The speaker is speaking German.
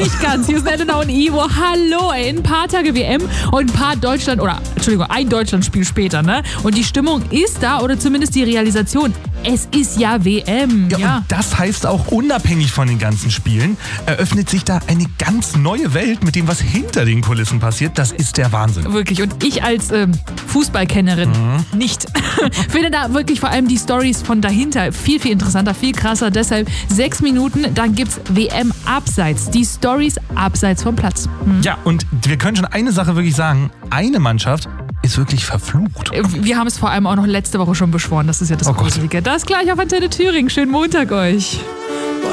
nicht ganz. Hier ist Elena und Ivo. Hallo, ein paar Tage WM und ein Deutschlandspiel später, ne? Und die Stimmung ist da, oder zumindest die Realisation. Es ist ja WM. Ja, und das heißt auch, unabhängig von den ganzen Spielen, eröffnet sich da eine ganz neue Welt mit dem, was hinter den Kulissen passiert. Das ist der Wahnsinn. Wirklich. Und ich als Fußballkennerin nicht. Finde da wirklich vor allem die Storys von dahinter viel, viel interessanter, viel krasser. Deshalb 6 Minuten, dann gibt's WM abseits. Die Storys abseits vom Platz. Ja, und wir können schon eine Sache wirklich sagen. Eine Mannschaft ist wirklich verflucht. Wir haben es vor allem auch noch letzte Woche schon beschworen. Das ist ja das Gruselige. Das gleich auf Antenne Thüringen. Schönen Montag euch.